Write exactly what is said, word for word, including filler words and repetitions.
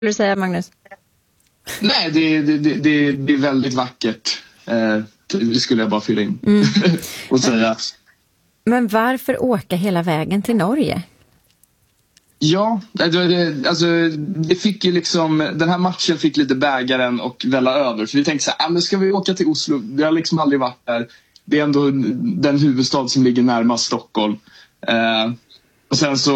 du säga, Magnus? Nej, det, det, det, det är väldigt vackert. Eh, det skulle jag bara fylla in mm. och säga. Men varför åka hela vägen till Norge? Ja, det, det, alltså, det fick ju liksom, den här matchen fick lite bägaren och välla över. För vi tänkte så här, ah, men ska vi åka till Oslo? Vi har liksom aldrig varit där. Det är ändå den huvudstad som ligger närmast Stockholm. Eh, och sen så